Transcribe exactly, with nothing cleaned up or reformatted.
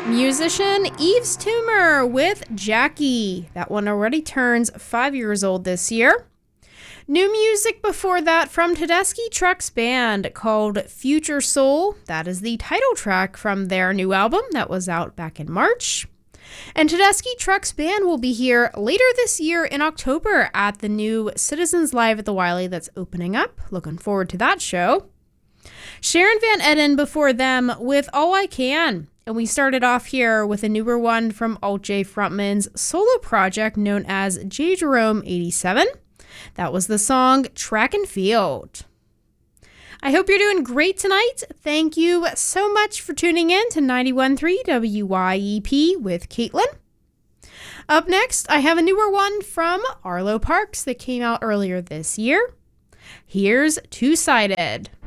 Musician Yves Tumor with Jackie. That one already turns five years old this year. New music before that from Tedeschi Trucks Band called Future Soul. That is the title track from their new album that was out back in March. And Tedeschi Trucks Band will be here later this year in October at the new Citizens Live at the Wiley that's opening up. Looking forward to that show. Sharon Van Etten before them with All I Can. And we started off here with a newer one from Alt J frontman's solo project known as J Jerome eighty-seven. That was the song Track and Field. I hope you're doing great tonight. Thank you so much for tuning in to ninety-one point three W Y E P with Caitlin. Up next, I have a newer one from Arlo Parks that came out earlier this year. Here's Two-Sided.